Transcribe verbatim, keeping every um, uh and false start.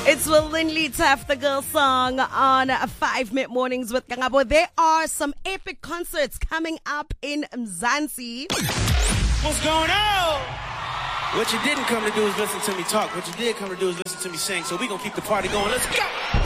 It's Will Lindley Taff, the girl song on five Mid Mornings with Kangabo. There are some epic concerts coming up in Mzansi. What's going on? What you didn't come to do is listen to me talk. What you did come to do is listen to me sing. So we're going to keep the party going. Let's go.